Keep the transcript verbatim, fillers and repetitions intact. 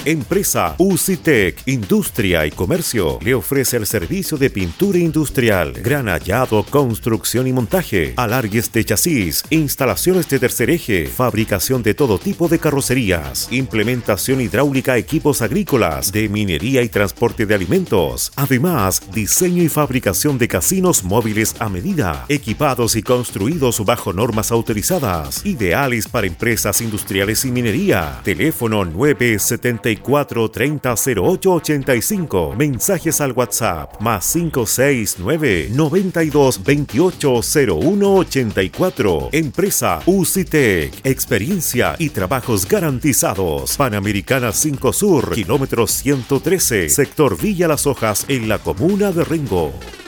Empresa Ucitec, Industria y Comercio, le ofrece el servicio de pintura industrial, granallado, construcción y montaje, alargues de chasis, instalaciones de tercer eje, fabricación de todo tipo de carrocerías, implementación hidráulica, equipos agrícolas, de minería y transporte de alimentos. Además, diseño y fabricación de casinos móviles a medida, equipados y construidos bajo normas autorizadas, ideales para empresas industriales y minería. Teléfono nueve siete cuatro, treinta, cero ocho, ochenta y cinco. Mensajes al WhatsApp más cinco seis nueve, noventa y dos, veintiocho, cero uno, ochenta y cuatro. Empresa Ucitec, experiencia y trabajos garantizados. Panamericana cinco Sur, kilómetro ciento trece, sector Villa Las Hojas, en la comuna de Rengo.